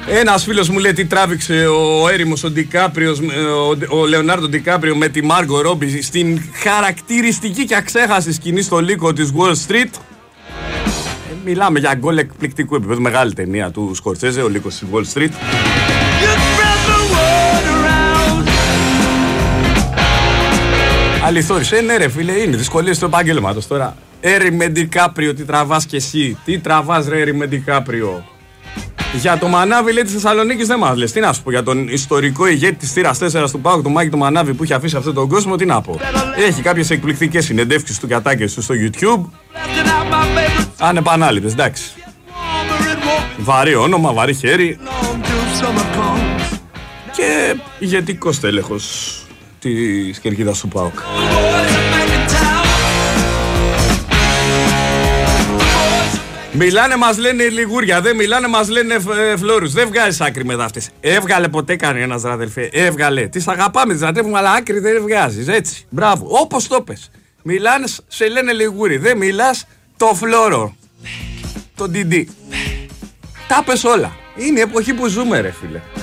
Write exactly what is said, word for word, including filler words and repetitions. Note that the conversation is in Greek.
Ένας φίλος μου λέει τι τράβηξε ο έρημος ο Ντικάπριος, ο, ο Λεωνάρντο Ντικάπριο με τη Μάργκο Ρόμπι στην χαρακτηριστική και αξέχαστη σκηνή στο λύκο της Wall Street. Ε, μιλάμε για γκολ εκπληκτικού επίπεδου, μεγάλη ταινία του Σκορτσέζε, ο λύκος της Wall Street. Αληθόρης, ε, ναι ρε φίλε, είναι δυσκολίες του επάγγελματος τώρα. Έρη με Ντικάπριο, τι τραβάς κι εσύ, τι τραβάς ρε Έρη με Ντικάπριο. Για το Μανάβη λέει της Θεσσαλονίκης δεν μας λες. Τι να σου πω για τον ιστορικό ηγέτη της θύρας τέσσερα του ΠΑΟΚ, τον Μάκη του Μανάβη που έχει αφήσει αυτόν τον κόσμο, τι να πω. Έχει κάποιες εκπληκτικές συνεντεύξεις του και ατάκες του στο YouTube. Ανεπανάληπτες, εντάξει. Βαρύ όνομα, βαρύ χέρι. Και ηγετικός τέλεχος της κερκίδας του ΠΑΟΚ. Μιλάνε, μας λένε λιγούρια, δεν μιλάνε, μας λένε ε, φλόρους. Δεν βγάζεις άκρη με δάφτες. Έβγαλε ποτέ κανένας ρε αδελφέ. Έβγαλε. Τις αγαπάμε, τις ζητεύουμε, αλλά άκρη δεν βγάζεις. Έτσι. Μπράβο. Όπως το πες. Μιλάνε, σε λένε λιγούρι. Δεν μιλάς το φλόρο. Το ντι ντι. Τα πες όλα. Είναι η εποχή που ζούμε, ρε φίλε.